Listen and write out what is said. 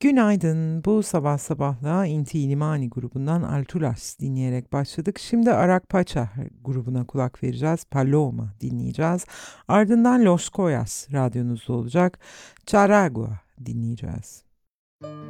Günaydın. Bu sabah sabahla Inti Illimani grubundan Alturas dinleyerek başladık. Şimdi Arak Pacha grubuna kulak vereceğiz. Paloma dinleyeceğiz. Ardından Los Koyas radyonuzda olacak. Charagua dinleyeceğiz.